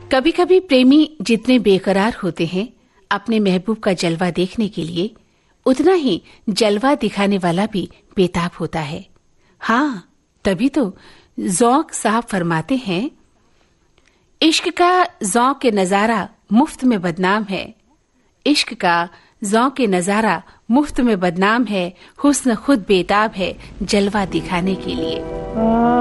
कभी कभी प्रेमी जितने बेकरार होते हैं अपने महबूब का जलवा देखने के लिए, उतना ही जलवा दिखाने वाला भी बेताब होता है। हाँ, तभी तो ज़ौक़ साहब फरमाते हैं, इश्क का ज़ौक़ के नजारा मुफ्त में बदनाम है, इश्क का ज़ौक़ के नजारा मुफ्त में बदनाम है, हुस्न खुद बेताब है जलवा दिखाने के लिए।